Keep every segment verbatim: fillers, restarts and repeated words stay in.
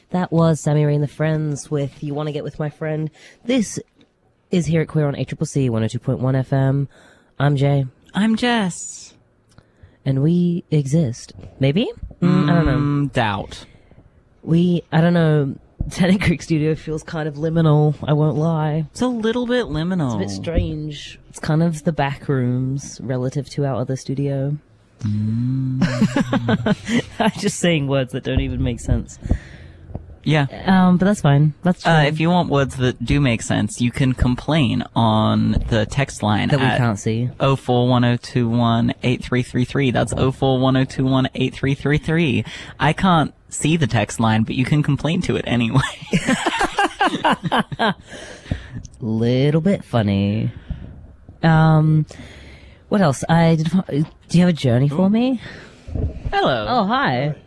That was Sammy Ray and the Friends with You Want to Get With My Friend. This is here at Queer on A C C C one oh two point one F M. I'm Jay. I'm Jess. And we exist. Maybe? Mm, I don't know. Mm, doubt. We, I don't know. Tennant Creek Studio feels kind of liminal, I won't lie. It's a little bit liminal. It's a bit strange. It's kind of the back rooms relative to our other studio. Mm. I'm just saying words that don't even make sense. Yeah. Um, but that's fine. That's true. Uh, if you want words that do make sense, you can complain on the text line that we at can't see. oh four one oh two one eight three three three. That's oh four one oh two one eight three three three. I can't see the text line, but you can complain to it anyway. Little bit funny. Um, what else? I did. Do you have a journey for me? Hello. Oh, hi.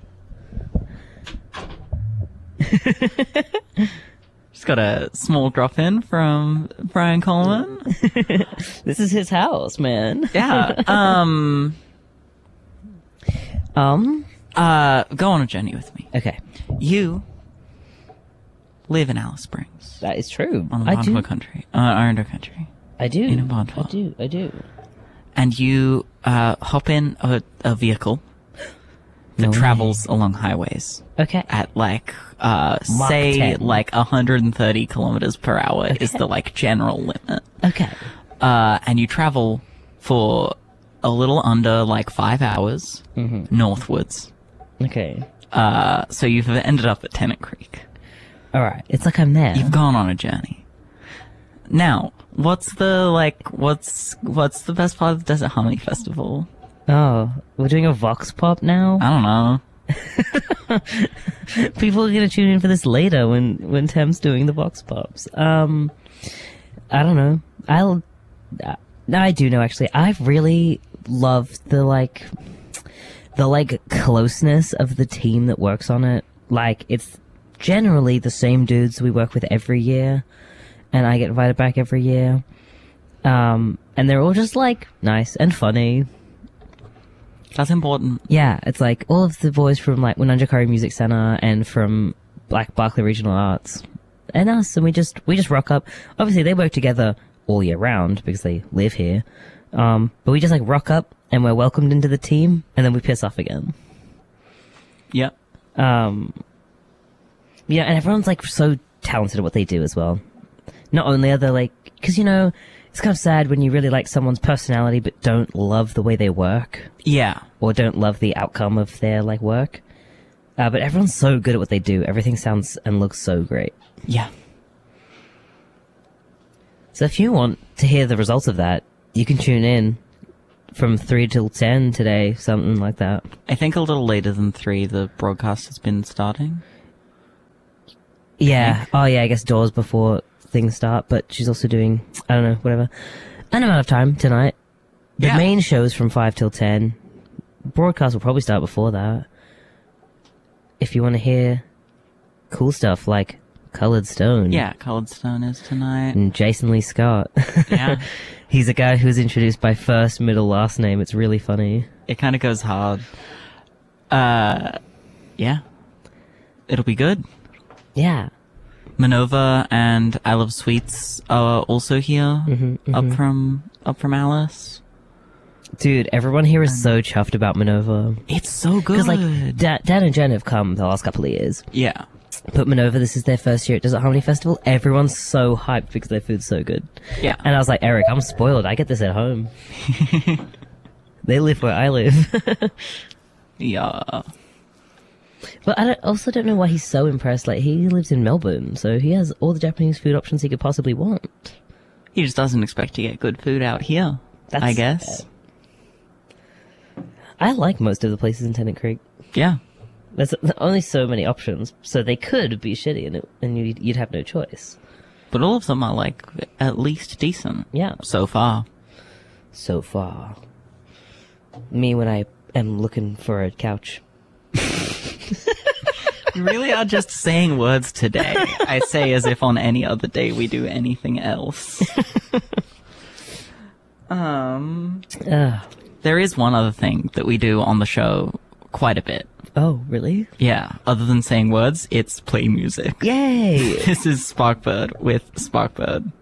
Just got a small drop in from Brian Coleman. This is his house, man. Yeah. Um. Um. Uh. Go on a journey with me. Okay. You live in Alice Springs. That is true. On the I Bondwell do. country. Uh, Arundel country. I do. In a Bondwell. I do. I do. And you uh, hop in a, a vehicle that No travels along highways Okay. at like, uh, Mach say ten. like one hundred thirty kilometers per hour is the like general limit. Okay. Uh, and you travel for a little under like five hours Mm-hmm. northwards. Okay. Uh, so you've ended up at Tennant Creek. All right. It's like I'm there. You've gone on a journey. Now, what's the like? What's what's the best part of the Desert Harmony Festival? Oh, we're doing a vox pop now. I don't know. People are gonna tune in for this later when when Tem's doing the vox pops. Um, I don't know. I'll. Uh, no, I do know actually. I really love the like, the like closeness of the team that works on it. Like it's generally the same dudes we work with every year, and I get invited back every year. Um, and they're all just like nice and funny. That's important. Yeah, it's like all of the boys from like Wununjikari Music Center and from like Barclay Regional Arts and us, and we just we just rock up. Obviously, they work together all year round because they live here. Um, but we just like rock up and we're welcomed into the team, and then we piss off again. Yep. Um, yeah, and everyone's like so talented at what they do as well. Not only are they like, because you know, it's kind of sad when you really like someone's personality but don't love the way they work. Yeah. Or don't love the outcome of their like work. Uh, but everyone's so good at what they do. Everything sounds and looks so great. Yeah. So if you want to hear the results of that, you can tune in from three till ten today, something like that. I think a little later than three, the broadcast has been starting. Yeah. Oh yeah, I guess doors before things start, but she's also doing, I don't know, whatever. An amount of time tonight. The Yeah. main show's from five till ten. Broadcast will probably start before that. If you want to hear cool stuff like Colored Stone. Yeah, Colored Stone is tonight. And Jason Lee Scott. Yeah. He's a guy who's introduced by first, middle, last name. It's really funny. It kind of goes hard. Uh, yeah. It'll be good. Yeah. Manova and I Love Sweets are also here, Mm-hmm, up from up from Alice. Dude, everyone here is so chuffed about Manova. It's so good. Because, like, Da- Dan and Jen have come the last couple of years. yeah, But Manova, this is their first year at Desert Harmony Festival. Everyone's so hyped because their food's so good. yeah. And I was like, Eric, I'm spoiled. I get this at home. They live where I live. Yeah. But I don't, also don't know why he's so impressed. Like, he lives in Melbourne, so he has all the Japanese food options he could possibly want. He just doesn't expect to get good food out here, That's I guess. fair. I like most of the places in Tennant Creek. Yeah. There's only so many options, so they could be shitty, and, it, and you'd, you'd have no choice. But all of them are, like, at least decent. Yeah. So far. So far. Me when I am looking for a couch. You really are just saying words today. I say as if on any other day we do anything else. um, Ugh. there is one other thing that we do on the show quite a bit. Oh, really? Yeah, other than saying words, it's play music. Yay! This is Sparkbird with Sparkbird.